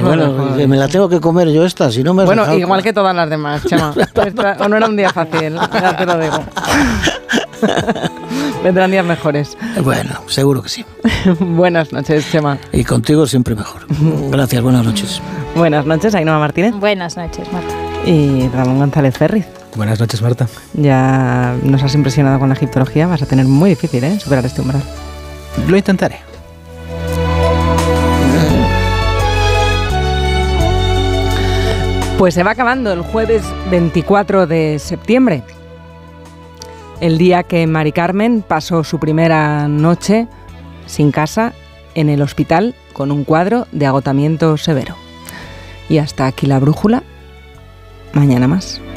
Bueno, me la tengo que comer yo esta, si no me has Bueno, dejado. igual que todas las demás, Chema. No era un día fácil, ya te lo digo. Vendrán días mejores. Bueno, seguro que sí. Buenas noches, Chema. Y contigo siempre mejor. Gracias, buenas noches. Buenas noches, Ainhoa Martínez. Buenas noches, Marta. Y Ramón González Ferriz. Buenas noches, Marta. Ya nos has impresionado con la egiptología, vas a tener muy difícil, superar este umbral. Lo intentaré. Pues se va acabando el jueves 24 de septiembre, el día que Mari Carmen pasó su primera noche sin casa en el hospital con un cuadro de agotamiento severo. Y hasta aquí la brújula. Mañana más.